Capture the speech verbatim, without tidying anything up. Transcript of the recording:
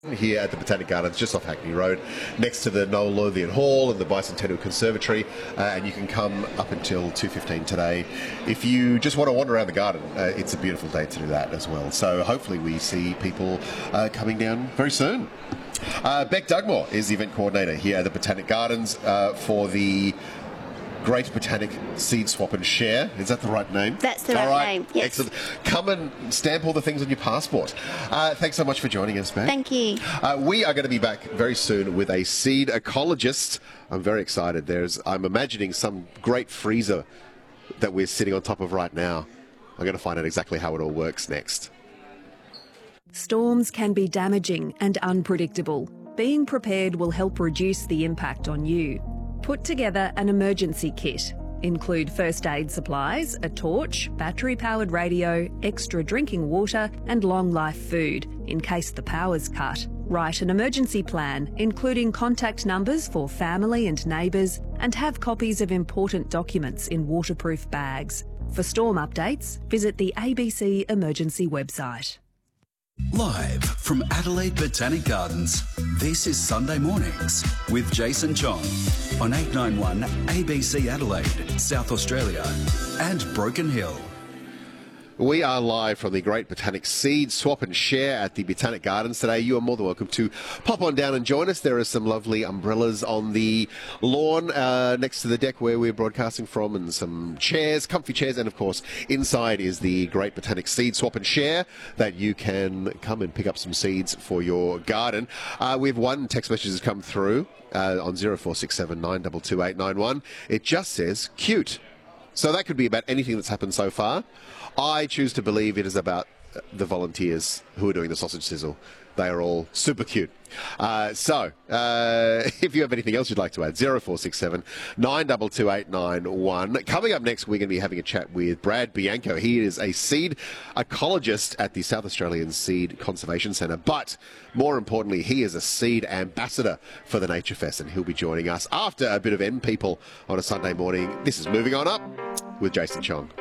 Here at the Botanic Gardens, just off Hackney Road, next to the Noel Lothian Hall and the Bicentennial Conservatory, uh, and you can come up until two fifteen today. If you just want to wander around the garden, uh, it's a beautiful day to do that as well. So hopefully we see people uh, coming down very soon. Uh, Beck Dugmore is the event coordinator here at the Botanic Gardens uh, for the Great Botanic Seed Swap and Share. Is that the right name? That's the right, right name, yes. Excellent. Come and stamp all the things on your passport. Uh, thanks so much for joining us, Beck. Thank you. Uh, we are going to be back very soon with a seed ecologist. I'm very excited. There's, I'm imagining some great freezer that we're sitting on top of right now. I'm going to find out exactly how it all works next. Storms can be damaging and unpredictable. Being prepared will help reduce the impact on you. Put together an emergency kit. Include first aid supplies, a torch, battery-powered radio, extra drinking water and long-life food in case the power's cut. Write an emergency plan, including contact numbers for family and neighbours, and have copies of important documents in waterproof bags. For storm updates, visit the A B C Emergency website. Live from Adelaide Botanic Gardens, this is Sunday Mornings with Jason Chong on eight ninety-one A B C Adelaide, South Australia and Broken Hill. We are live from the Great Botanic Seed Swap and Share at the Botanic Gardens today. You are more than welcome to pop on down and join us. There are some lovely umbrellas on the lawn uh, next to the deck where we're broadcasting from, and some chairs, comfy chairs, and of course inside is the Great Botanic Seed Swap and Share that you can come and pick up some seeds for your garden. Uh, we have one text message that's come through uh, on zero four six seven nine two two eight nine one. It just says cute. So that could be about anything that's happened so far. I choose to believe it is about the volunteers who are doing the sausage sizzle. They are all super cute. Uh, so, uh, if you have anything else you'd like to add, zero four six seven nine two two eight nine one. Coming up next, we're going to be having a chat with Brad Bianco. He is a seed ecologist at the South Australian Seed Conservation Centre. But more importantly, he is a seed ambassador for the Nature Fest, and he'll be joining us after a bit of M People on a Sunday morning. This is Moving On Up with Jason Chong.